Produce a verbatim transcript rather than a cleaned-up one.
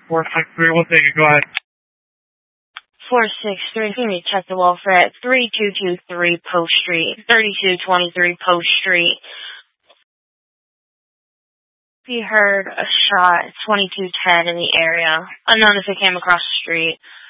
four six three, we'll take it. Go ahead. four six three, can you check the welfare at three two two three Post Street, thirty-two twenty-three Post Street. We heard a shot at twenty-two ten in the area. Unknown if it came across the street.